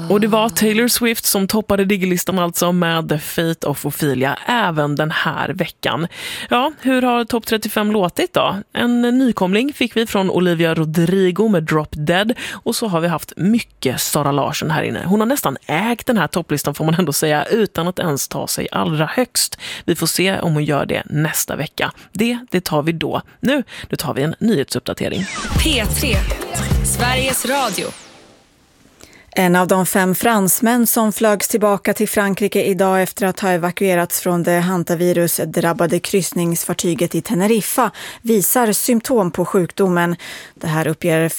Och det var Taylor Swift som toppade diggelistan alltså med The Fate of Ophelia även den här veckan. Ja, hur har Topp 35 låtit då? En nykomling fick vi från Olivia Rodrigo med Drop Dead, och så har vi haft mycket Sara Larsson här inne. Hon har nästan ägt den här topplistan, får man ändå säga, utan att ens ta sig allra högst. Vi får se om hon gör det nästa vecka. Det tar vi då. Nu tar vi en nyhetsuppdatering. P3, Sveriges Radio. En av de 5 fransmän som flögs tillbaka till Frankrike idag efter att ha evakuerats från det hantavirus-drabbade kryssningsfartyget i Teneriffa visar symptom på sjukdomen. Det här uppger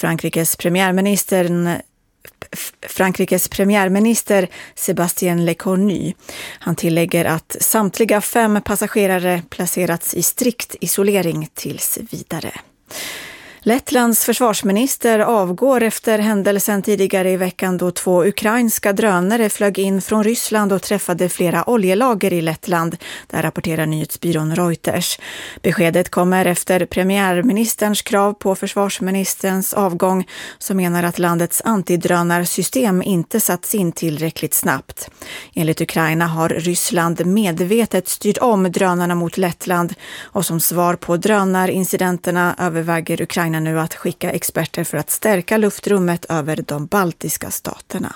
Frankrikes premiärminister Sébastien Lecornu. Han tillägger att samtliga 5 passagerare placerats i strikt isolering tills vidare. Lettlands försvarsminister avgår efter händelsen tidigare i veckan då 2 ukrainska drönare flög in från Ryssland och träffade flera oljelager i Lettland. Där rapporterar nyhetsbyrån Reuters. Beskedet kommer efter premiärministerns krav på försvarsministerns avgång, som menar att landets antidrönarsystem inte satts in tillräckligt snabbt. Enligt Ukraina har Ryssland medvetet styrt om drönarna mot Lettland, och som svar på drönarincidenterna överväger Ukraina nu att skicka experter för att stärka luftrummet över de baltiska staterna.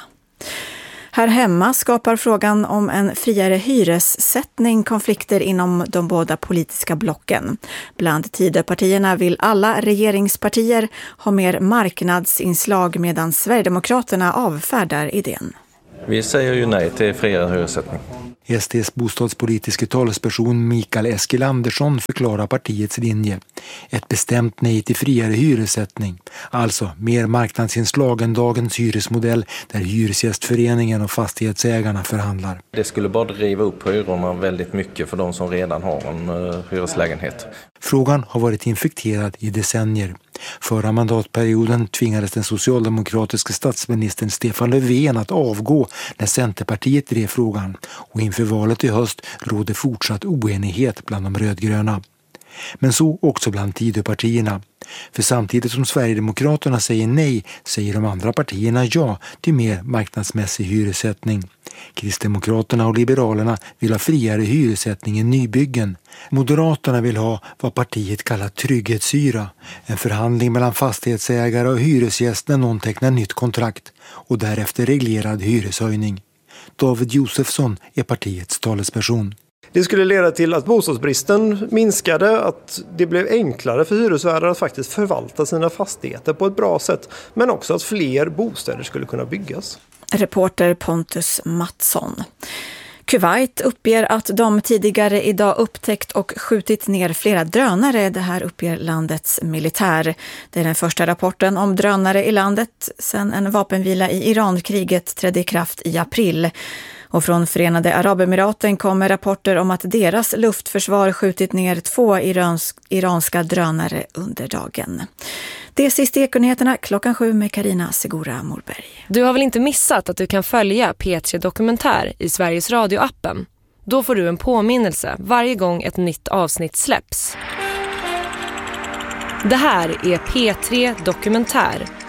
Här hemma skapar frågan om en friare hyressättning konflikter inom de båda politiska blocken. Bland Tidöpartierna vill alla regeringspartier ha mer marknadsinslag, medan Sverigedemokraterna avfärdar idén. Vi säger ju nej till friare hyressättning. SDs bostadspolitiska talesperson Mikael Eskilandersson förklarar partiets linje. Ett bestämt nej till friare hyressättning, alltså mer marknadsinslag än dagens hyresmodell där hyresgästföreningen och fastighetsägarna förhandlar. Det skulle bara driva upp hyrorna väldigt mycket för de som redan har en hyreslägenhet. Frågan har varit infekterad i decennier. Förra mandatperioden tvingades den socialdemokratiska statsministern Stefan Löfven att avgå när Centerpartiet drev frågan, och inför valet i höst råder fortsatt oenighet bland de rödgröna. Men så också bland Tidöpartierna. För samtidigt som Sverigedemokraterna säger nej säger de andra partierna ja till mer marknadsmässig hyressättning. Kristdemokraterna och Liberalerna vill ha friare hyressättning i nybyggen. Moderaterna vill ha vad partiet kallar trygghetshyra, en förhandling mellan fastighetsägare och hyresgäst när någon tecknar nytt kontrakt, och därefter reglerad hyreshöjning. David Josefsson är partiets talesperson. Det skulle leda till att bostadsbristen minskade, att det blev enklare för hyresvärdar att faktiskt förvalta sina fastigheter på ett bra sätt, men också att fler bostäder skulle kunna byggas. Reporter Pontus Mattsson. Kuwait uppger att de tidigare idag upptäckt och skjutit ner flera drönare. Det här uppger landets militär. Det är den första rapporten om drönare i landet sedan en vapenvila i Iran-kriget trädde i kraft i april. Och från Förenade Arabemiraten kommer rapporter om att deras luftförsvar skjutit ner 2 iranska drönare under dagen. Det är sista Ekonyheterna 7:00 med Carina Segura Morberg. Du har väl inte missat att du kan följa P3 Dokumentär i Sveriges Radio-appen? Då får du en påminnelse varje gång ett nytt avsnitt släpps. Det här är P3 Dokumentär